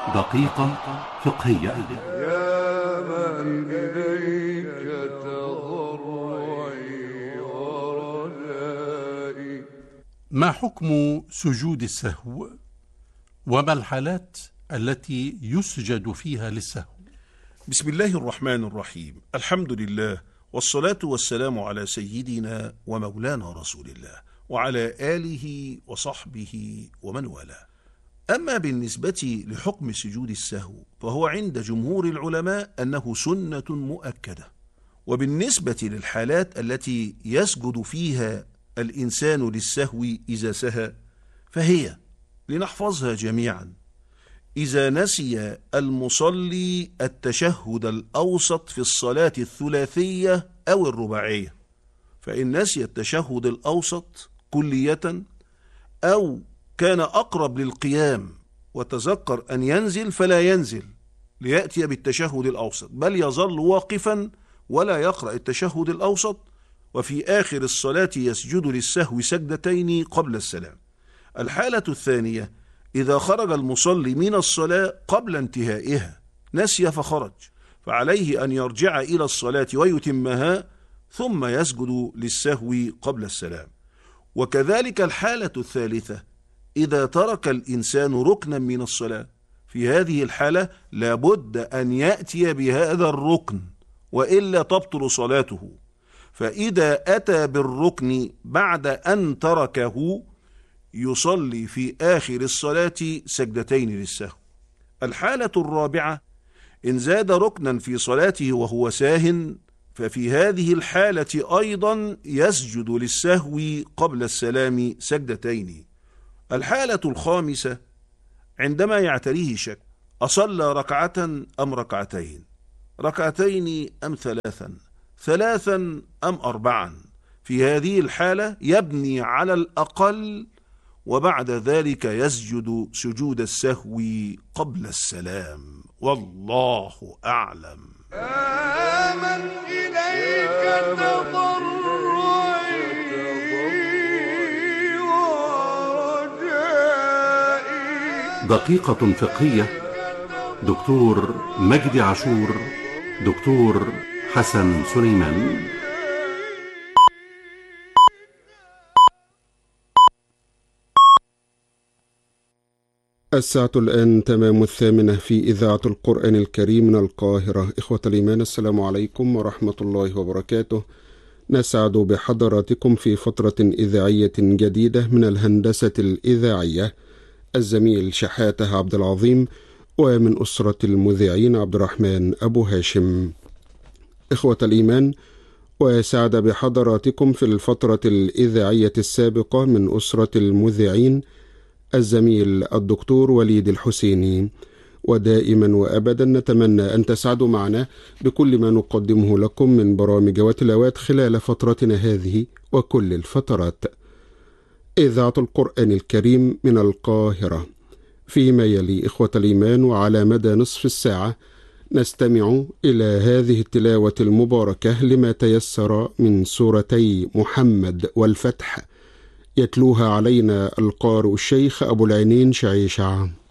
دقيقة فقهية. يا من إليك تضرعي ورجائي. ما حكم سجود السهو؟ وما الحالات التي يسجد فيها للسهو؟ بسم الله الرحمن الرحيم. الحمد لله والصلاة والسلام على سيدنا ومولانا رسول الله وعلى آله وصحبه ومن والاه. أما بالنسبة لحكم سجود السهو فهو عند جمهور العلماء أنه سنة مؤكدة. وبالنسبة للحالات التي يسجد فيها الإنسان للسهو إذا سهى فهي لنحفظها جميعا: إذا نسي المصلي التشهد الأوسط في الصلاة الثلاثية أو الرباعية، فإن نسي التشهد الأوسط كلية أو كان أقرب للقيام وتذكر أن ينزل فلا ينزل ليأتي بالتشهد الأوسط، بل يظل واقفا ولا يقرأ التشهد الأوسط، وفي آخر الصلاة يسجد للسهو سجدتين قبل السلام. الحالة الثانية: إذا خرج المصلي من الصلاة قبل انتهائها، نسي فخرج، فعليه أن يرجع إلى الصلاة ويتمها ثم يسجد للسهو قبل السلام. وكذلك الحالة الثالثة: إذا ترك الإنسان ركنا من الصلاة، في هذه الحالة لابد أن يأتي بهذا الركن وإلا تبطل صلاته، فإذا أتى بالركن بعد أن تركه يصلي في آخر الصلاة سجدتين للسهو. الحالة الرابعة: إن زاد ركنا في صلاته وهو ساهٍ، ففي هذه الحالة أيضا يسجد للسهو قبل السلام سجدتين. الحالة الخامسة: عندما يعتريه شك، أصلى ركعة أم ركعتين، ركعتين أم ثلاثا أم أربعا، في هذه الحالة يبني على الأقل وبعد ذلك يسجد سجود السهو قبل السلام، والله أعلم. آمن إليك تضرعي ورجائي. دقيقة فقهية. دكتور مجدي عاشور، دكتور حسن سليمان. الساعة الآن تمام 8 في إذاعة القرآن الكريم من القاهرة. إخوة الإيمان، السلام عليكم ورحمة الله وبركاته. نسعد بحضراتكم في فترة إذاعية جديدة من الهندسة الإذاعية، الزميل شحاتة عبد العظيم، ومن أسرة المذيعين عبد الرحمن أبو هاشم. إخوة الإيمان، وسعد بحضراتكم في الفترة الإذاعية السابقة من أسرة المذيعين الزميل الدكتور وليد الحسيني، ودائما وأبدا نتمنى أن تسعدوا معنا بكل ما نقدمه لكم من برامج وتلاوات خلال فترتنا هذه وكل الفترات. إذاعة القرآن الكريم من القاهرة. فيما يلي إخوة الإيمان، وعلى مدى نصف الساعة نستمع إلى هذه التلاوة المباركة لما تيسر من سورتي محمد والفتح، يتلوها علينا القارئ الشيخ أبو العينين شعيشع.